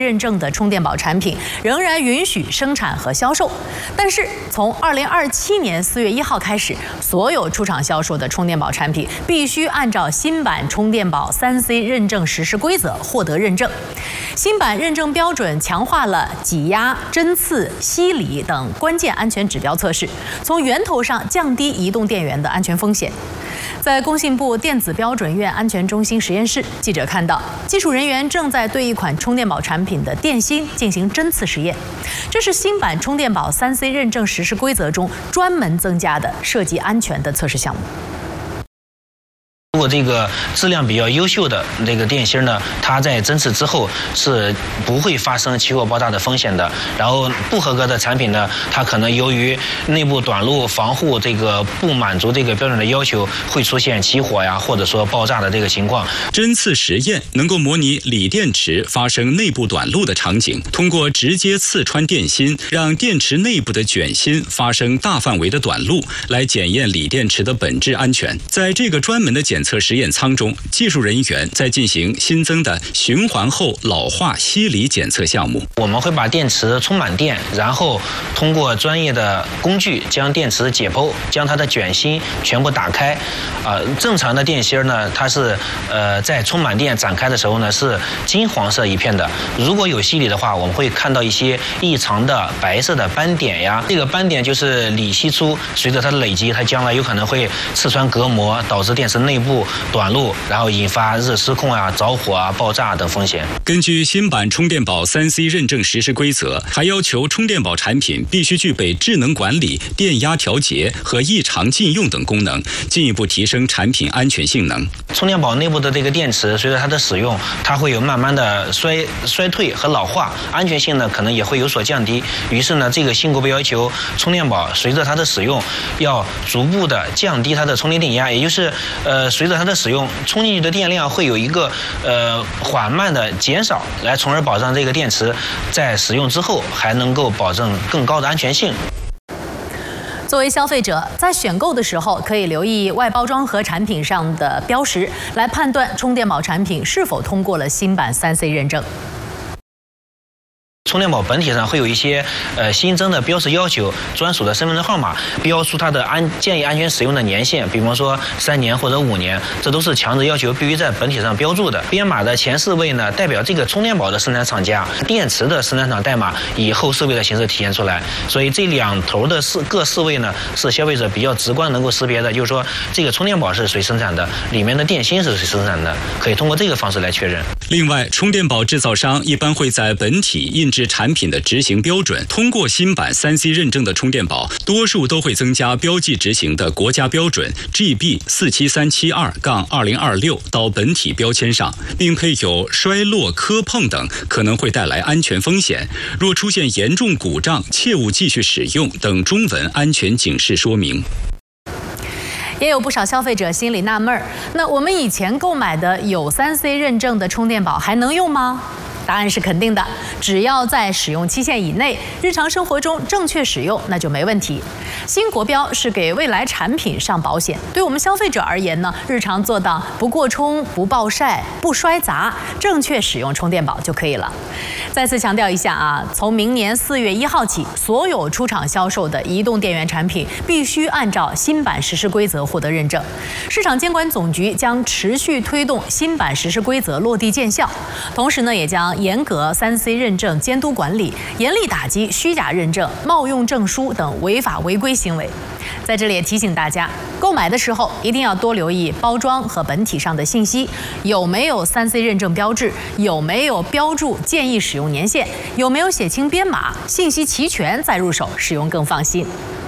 认证的充电宝产品仍然允许生产和销售，但是从2027年4月1号开始，所有出厂销售的充电宝产品必须按照新版充电宝3C 认证实施规则获得认证。新版认证标准强化了挤压、针刺、吸离等关键安全指标测试，从源头上降低移动电源的安全风险。在工信部电子标准院安全中心实验室，记者看到技术人员正在对一款充电宝产品的电芯进行针刺实验，这是新版充电宝3C 认证实施规则中专门增加的涉及安全的测试项目。 如果这个质量比较优秀的这个电芯呢，它在针刺之后是不会发生起火爆炸的风险的。然后不合格的产品呢，它可能由于内部短路防护这个不满足这个标准的要求，会出现起火呀，或者说爆炸的这个情况。 针刺实验能够模拟锂电池发生内部短路的场景，通过直接刺穿电芯，让电池内部的卷芯发生大范围的短路，来检验锂电池的本质安全。在这个专门的检测实验舱中，技术人员在进行新增的循环后老化吸离检测项目。 我们会把电池充满电，然后通过专业的工具将电池解剖，将它的卷芯全部打开。正常的电芯呢，它是在充满电展开的时候呢是金黄色一片的。如果有吸离的话，我们会看到一些异常的白色的斑点呀。这个斑点就是锂析出，随着它的累积，它将来有可能会刺穿隔膜，导致电池内部短路，然后引发热失控啊、着火啊、爆炸等风险。 根据新版充电宝3C 认证实施规则，还要求充电宝产品必须具备智能管理、电压调节和异常禁用等功能，进一步提升产品安全性能。 充电宝内部的这个电池，随着它的使用，它会有慢慢的衰退和老化，安全性呢可能也会有所降低。于是呢，这个新国标要求充电宝随着它的使用，要逐步的降低它的充电电压，也就是随着它的使用，充进去的电量会有一个缓慢的减少，来从而保障这个电池在使用之后还能够保证更高的安全性。 作为消费者，在选购的时候可以留意外包装和产品上的标识，来判断充电宝产品是否通过了新版3C 认证。 充电宝本体上会有一些新增的标识要求，专属的身份证号码，标出它的建议安全使用的年限，比方说3年或者5年，这都是强制要求必须在本体上标注的。编码的前4位呢，代表这个充电宝的生产厂家，电池的生产厂代码以后4位的形式体现出来。所以这两头的各4位呢，是消费者比较直观能够识别的，就是说这个充电宝是谁生产的，里面的电芯是谁生产的，可以通过这个方式来确认。 另外，充电宝制造商一般会在本体印制产品的执行标准。通过新版3C 认证的充电宝，多数都会增加标记执行的国家标准 GB47372-2026 到本体标签上，并配有摔落、磕碰等可能会带来安全风险，若出现严重故障，切勿继续使用等中文安全警示说明。 也有不少消费者心里纳闷儿，那我们以前购买的有3C 认证的充电宝还能用吗？答案是肯定的，只要在使用期限以内，日常生活中正确使用，那就没问题。新国标是给未来产品上保险，对我们消费者而言呢，日常做到不过充、不暴晒、不摔砸，正确使用充电宝就可以了。再次强调一下啊，从明年4月1号起，所有出厂销售的移动电源产品必须按照新版实施规则获得认证。市场监管总局将持续推动新版实施规则落地见效，同时呢，也将严格3C 认证监督管理，严厉打击虚假认证、冒用证书等违法违规行为。在这里也提醒大家，购买的时候一定要多留意包装和本体上的信息，有没有3C 认证标志，有没有标注建议使用年限，有没有写清编码，信息齐全再入手，使用更放心。